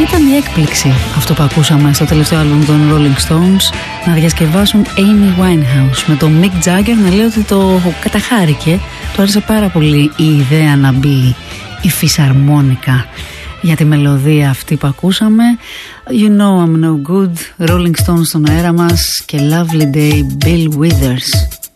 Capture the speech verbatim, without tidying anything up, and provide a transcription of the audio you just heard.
ήταν η έκπληξη αυτό που ακούσαμε στο τελευταίο άλμπουμ των Rolling Stones, να διασκευάσουν Amy Winehouse με τον Mick Jagger να λέει ότι το καταχάρηκε. Του άρεσε πάρα πολύ η ιδέα να μπει η φυσαρμόνικα για τη μελωδία αυτή που ακούσαμε. You know I'm no good, Rolling Stones στον αέρα μας και Lovely Day, Bill Withers.